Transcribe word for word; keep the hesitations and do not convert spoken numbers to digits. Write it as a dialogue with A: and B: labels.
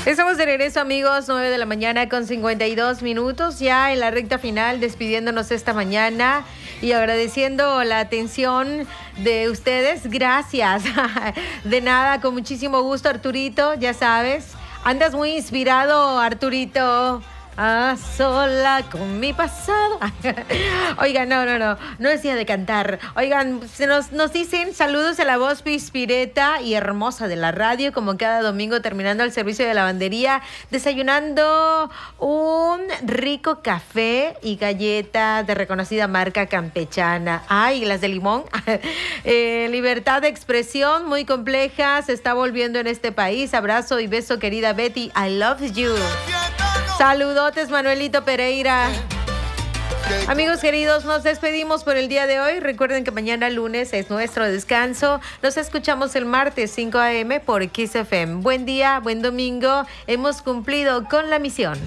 A: Estamos de regreso, amigos, nueve de la mañana con cincuenta y dos minutos, ya en la recta final, despidiéndonos esta mañana y agradeciendo la atención de ustedes. Gracias. De nada, con muchísimo gusto, Arturito, ya sabes. Andas muy inspirado, Arturito. A sola con mi pasado. Oigan, no, no, no, no decía de cantar. Oigan, se nos, nos dicen saludos a la voz pispireta y hermosa de la radio, como cada domingo terminando el servicio de lavandería, desayunando un rico café y galleta de reconocida marca campechana. Ay, las de limón. eh, libertad de expresión muy compleja se está volviendo en este país. Abrazo y beso, querida Betty. I love you. Saludotes, Manuelito Pereira. Amigos queridos, nos despedimos por el día de hoy. Recuerden que mañana lunes es nuestro descanso. Nos escuchamos el martes cinco a eme por Kiss F M. Buen día, buen domingo. Hemos cumplido con la misión.